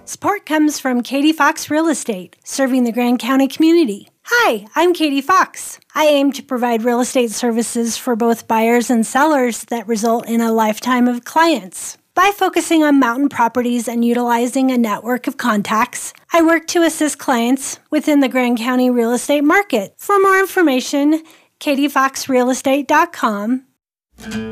Support comes from Katie Fox Real Estate, serving the Grand County community. Hi, I'm Katie Fox. I aim to provide real estate services for both buyers and sellers that result in a lifetime of clients. By focusing on mountain properties and utilizing a network of contacts, I work to assist clients within the Grand County real estate market. For more information, katiefoxrealestate.com.